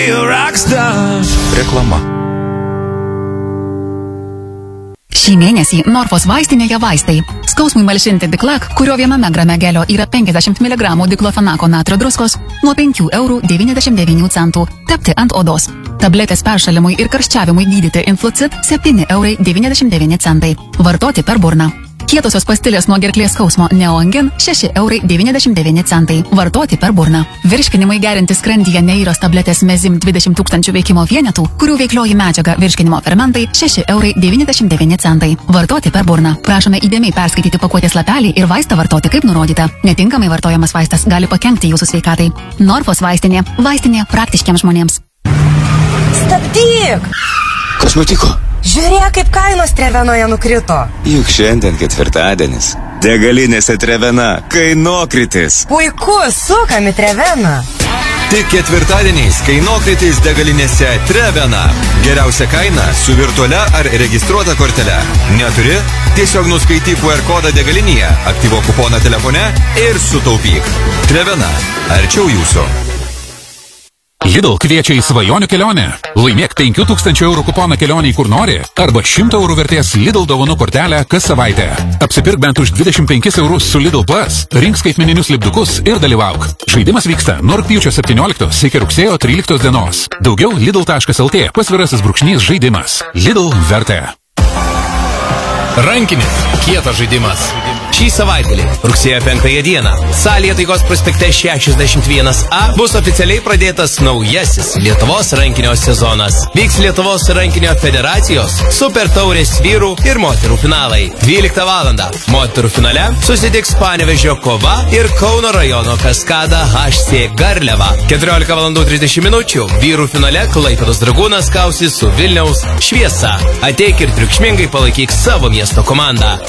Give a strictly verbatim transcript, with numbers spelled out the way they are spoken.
Reklama. Šį mėnesį Norfos vaistinėje vaistai. Skausmui malšinti Diklak, kurio viename grame gelio yra penkiasdešimt miligramų diklofenako natrio druskos, nuo penkių eurų devyniasdešimt devynių centų. Tepti ant odos. Tabletės peršalimui ir karščiavimui gydyti Influcid septyni eurai devyniasdešimt devyni centai. Vartoti per burną. Kietosios pastilės nuo gerklės skausmo Neoangin šeši eurai devyniasdešimt devyni centai. Vartoti per burną. Virškinimui gerinti skrandyje neįros tabletės Mezim dvidešimt tūkstančių veikimo vienetų, kurių veiklioji medžiaga virškinimo fermentai šeši eurai devyniasdešimt devyni centai. Vartoti per burną. Prašome įdėmiai perskaityti pakuotės lapelį ir vaistą vartoti kaip nurodyta. Netinkamai vartojamas vaistas gali pakenkti jūsų sveikatai. Norfos vaistinė. Vaistinė praktiškiams žmonėms. Stabdyk! Kas nutiko? Žiūrėk, kaip kainos Trevenoje nukrito. Juk šiandien ketvirtadienis. Degalinėse Trevena kainokritis. Puiku, sukam į Treveną. Tik ketvirtadieniais kainokritis degalinėse Trevena. Geriausia kaina su virtualia ar registruota kortele. Neturi? Tiesiog nuskaityk Q R kodą degalinėje, aktyvuok kuponą telefone ir sutaupyk. Trevena. Arčiau jūsų. Lidl kviečia į svajonių kelionę. Laimėk penkių tūkstančių eurų kuponą kelionį kur nori arba šimto eurų vertės Lidl dovanų kortelę kas savaitę. Apsipirk bent už dvidešimt penkis eurus su Lidl Plus, rink skaitmeninius lipdukus ir dalyvauk. Žaidimas vyksta nuo rugpjūčio septynioliktos iki rugsėjo tryliktos dienos. Daugiau Lidl taškas L T pasvirasis brūkšnys žaidimas. Lidl vertė. Rankinis, kietas žaidimas. Šį savaitgalį, rugsėjo penktąją dieną, salėje Taikos prospekte šešiasdešimt vienas A bus oficialiai pradėtas naujasis Lietuvos rankinio sezonas. Vyks Lietuvos rankinio federacijos super taurės vyrų ir moterų finalai. dvyliktą valandą moterų finale susitiks Panevėžio Kova ir Kauno rajono Kaskada H C Garliava. keturiolika valandų trisdešimt minučių vyrų finale Klaipėdos Dragūnas kausis su Vilniaus Šviesa. Ateik ir triukšmingai palaikyk savo miesto komandą.